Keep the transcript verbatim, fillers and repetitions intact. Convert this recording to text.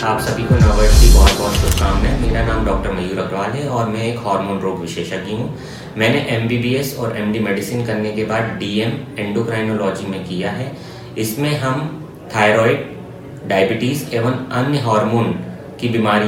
आप सभी को नववर्ष की बहुत बहुत शुभकामनाएं। मेरा नाम डॉक्टर मयूर अग्रवाल है और मैं एक हार्मोन रोग विशेषज्ञ हूँ। मैंने एमबीबीएस और एमडी मेडिसिन करने के बाद डीएम एंडोक्राइनोलॉजी में किया है। इसमें हम थायराइड, डायबिटीज़ एवं अन्य हार्मोन की बीमारी